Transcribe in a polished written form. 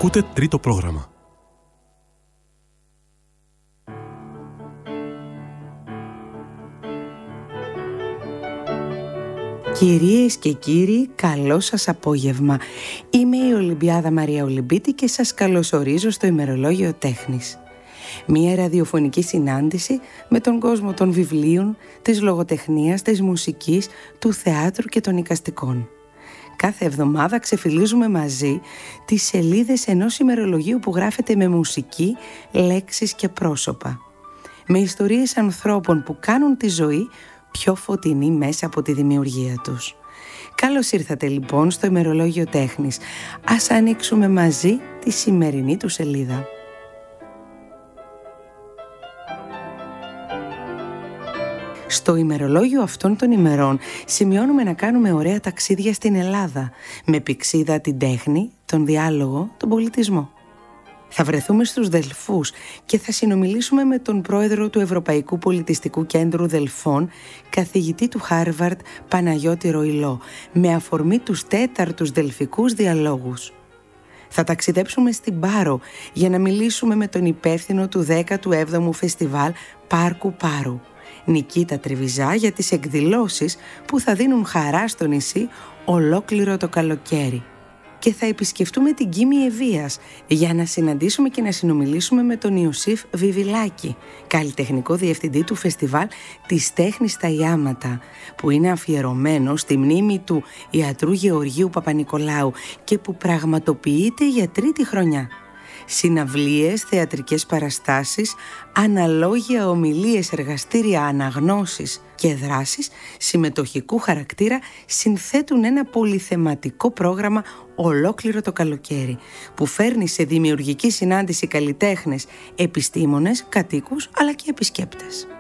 Ακούτε τρίτο πρόγραμμα. Κυρίες και κύριοι, καλό σας απόγευμα. Είμαι η Ολυμπιάδα Μαρία Ολυμπίτη και σας καλωσορίζω στο ημερολόγιο τέχνης. Μία ραδιοφωνική συνάντηση με τον κόσμο των βιβλίων, της λογοτεχνίας, της μουσικής, του θεάτρου και των εικαστικών. Κάθε εβδομάδα ξεφυλίζουμε μαζί τις σελίδες ενός ημερολογίου που γράφεται με μουσική, λέξεις και πρόσωπα. Με ιστορίες ανθρώπων που κάνουν τη ζωή πιο φωτεινή μέσα από τη δημιουργία τους. Καλώς ήρθατε λοιπόν στο ημερολόγιο τέχνης. Ας ανοίξουμε μαζί τη σημερινή του σελίδα. Στο ημερολόγιο αυτών των ημερών σημειώνουμε να κάνουμε ωραία ταξίδια στην Ελλάδα, με πυξίδα την τέχνη, τον διάλογο, τον πολιτισμό. Θα βρεθούμε στους Δελφούς και θα συνομιλήσουμε με τον πρόεδρο του Ευρωπαϊκού Πολιτιστικού Κέντρου Δελφών, καθηγητή του Χάρβαρντ Παναγιώτη Ροϊλό, με αφορμή τους 4ους Δελφικούς διαλόγους. Θα ταξιδέψουμε στην Πάρο για να μιλήσουμε με τον υπεύθυνο του 17ου Φεστιβάλ Πάρκου Πάρου, Νικήτα Τρεβιζά, για τις εκδηλώσεις που θα δίνουν χαρά στο νησί ολόκληρο το καλοκαίρι. Και θα επισκεφτούμε την Κίμη Ευβίας για να συναντήσουμε και να συνομιλήσουμε με τον Ιωσήφ Βιβιλάκη, καλλιτεχνικό διευθυντή του Φεστιβάλ της Τέχνης στα Ιάματα, που είναι αφιερωμένο στη μνήμη του ιατρού Γεωργίου Παπανικολάου και που πραγματοποιείται για 3η χρονιά. Συναυλίες, θεατρικές παραστάσεις, αναλόγια ομιλίες, εργαστήρια, αναγνώσεις και δράσεις συμμετοχικού χαρακτήρα συνθέτουν ένα πολυθεματικό πρόγραμμα ολόκληρο το καλοκαίρι, που φέρνει σε δημιουργική συνάντηση καλλιτέχνες, επιστήμονες, κατοίκους αλλά και επισκέπτες.